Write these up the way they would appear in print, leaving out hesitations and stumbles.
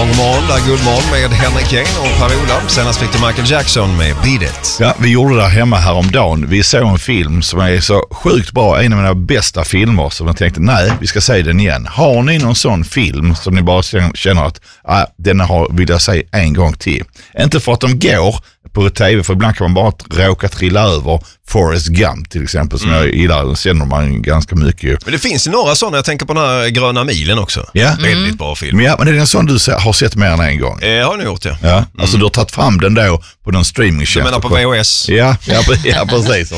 God morgon, där Guldmorgon med Henrik Jane och Per-Ola. Senast fick du Michael Jackson med Beat It. Ja, vi gjorde det hemma häromdagen. Vi såg en film som är så sjukt bra, en av mina bästa filmer, så jag tänkte, nej, vi ska se den igen. Har ni någon sån film som ni bara känner att den vill jag se en gång till? Inte för att de går på tv, för ibland kan man bara råka trilla över Forrest Gump till exempel, som jag gillar, den känner man ganska mycket. Men det finns ju några sådana, jag tänker på den här Gröna milen också. Ja. Väldigt bra film. Men det är en sån du har sett mer än en gång. Jag har nog gjort det. Ja, alltså du har tagit fram den då på någon streamingtjänst. Du menar på VHS? Ja, precis.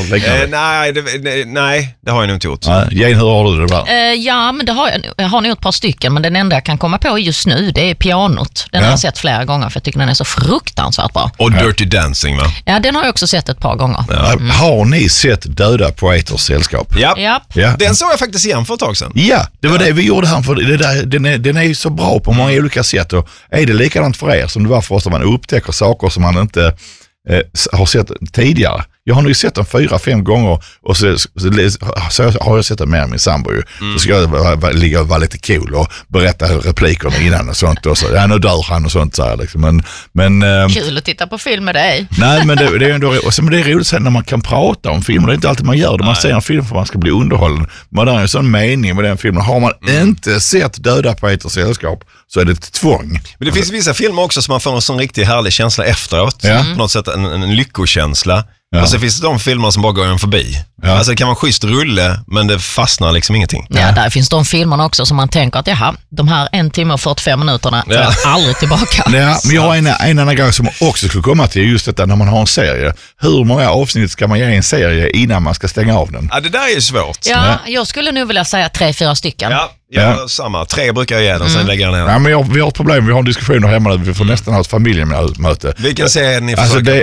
Nej, det har jag nog inte gjort. Jane, hur har du det där? Ja, men det har jag har nog ett par stycken, men den enda jag kan komma på just nu, det är Pianot. Den har jag sett flera gånger, för jag tycker den är så fruktansvärt bra. Och Dirty Dancing, va? Ja, den har jag också sett ett par gånger. Har ni sett Döda poeters sällskap? Ja. Den såg jag faktiskt igen för ett tag sedan. Ja, det var det vi gjorde här, för den är ju så bra på många olika sätt. Och är det likadant för er som det var för oss, att man upptäcker saker som man inte har sett tidigare? Jag har nog sett den 4-5 gånger, och så har jag sett den med min sambo. Så ska jag ligga och vara lite cool och berätta replikerna innan och sånt. Och så, nu dör han och sånt så här, liksom. Men Kul att titta på film med dig. Nej, men det är ändå, men det är roligt sen när man kan prata om film. Det är inte alltid man gör det. Man ser en film för att man ska bli underhållen. Men det är en sån mening med den filmen. Har man inte sett Döda poeters sällskap, så är det ett tvång. Men det finns vissa filmer också som man får en sån riktigt härlig känsla efteråt. På något sätt en lyckokänsla. Och så finns det de filmer som bara går en förbi. Alltså det kan vara schysst rulle, men det fastnar liksom ingenting. Ja, där finns de filmerna också som man tänker att de här 1 timme och 45 minuterna får jag aldrig tillbaka. Ja, men jag har en annan grej som också skulle komma till, just detta när man har en serie. Hur många avsnitt ska man ge en serie innan man ska stänga av den? Ja, det där är ju svårt. Ja, jag skulle nog vilja säga 3-4 stycken. Ja, samma. 3 brukar jag ge den, sen lägger jag ner den. Ja, men vi har ett problem. Vi har en diskussion hemma där vi får nästan ha ett familjemöte. Vilken serie ni försöker? Alltså det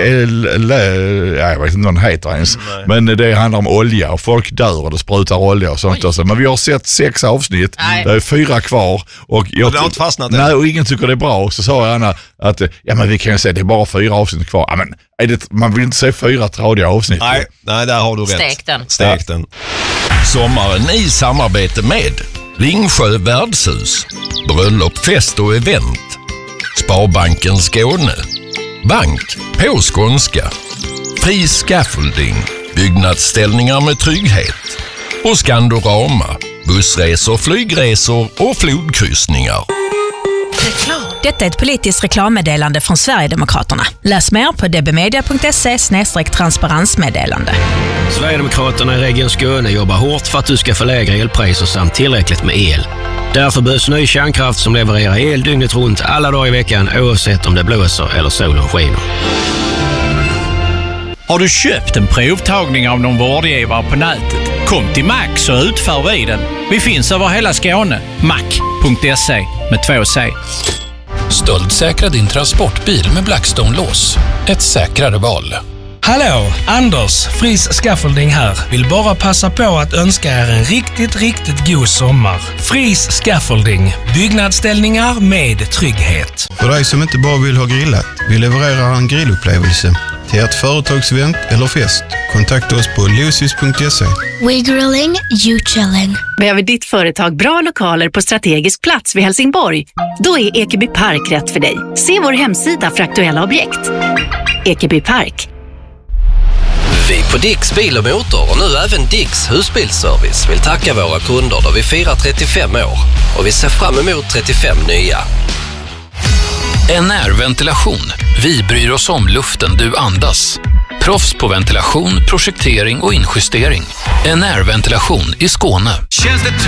är, jag vet inte vad den heter ens. Men det handlar om olja och folk dör och det sprutar olja och sånt. Men vi har sett 6 avsnitt. Det är 4 kvar. Och det har inte fastnat. Nej, och ingen tycker det är bra. Och så sa Anna att men vi kan ju säga det är bara 4 avsnitt kvar. Ja, men man vill inte se 4 tradiga avsnitt. Nej, där har du rätt. Stek den. Sommaren i samarbete med Ringsjö värdshus, bröllop, fest och event, Sparbanken Skåne, bank på skånska, Fri Scaffolding, byggnadsställningar med trygghet och Skandorama, bussresor, flygresor och flodkryssningar. Detta är ett politiskt reklammeddelande från Sverigedemokraterna. Läs mer på dbmedia.se/transparensmeddelande. Sverigedemokraterna i Region Skåne jobbar hårt för att du ska få lägre elpriser samt tillräckligt med el. Därför behövs ny kärnkraft som levererar el dygnet runt alla dagar i veckan, oavsett om det blåser eller solen skiner. Har du köpt en provtagning av någon vårdgivare på nätet? Kom till Max så utför vi den. Vi finns över hela Skåne. Mac.se med 2 C. Stöldsäkra din transportbil med Blackstone-lås. Ett säkrare val. Hallå, Anders, Fris Scaffolding här. Vill bara passa på att önska er en riktigt god sommar. Fris Scaffolding, byggnadsställningar med trygghet. För dig som inte bara vill ha grillat, vi levererar en grillupplevelse till ert företagsevent eller fest. Kontakta oss på lucis.se. We grilling, you chilling. Behöver ditt företag bra lokaler på strategisk plats vid Helsingborg? Då är Ekeby Park rätt för dig. Se vår hemsida för aktuella objekt. Ekeby Park. Vi på Dicks Bil och Motor och nu även Dicks husbilsservice vill tacka våra kunder då vi firar 35 år. Och vi ser fram emot 35 nya. NR Ventilation. Vi bryr oss om luften du andas. Proffs på ventilation, projektering och injustering. NR Ventilation i Skåne. Känns det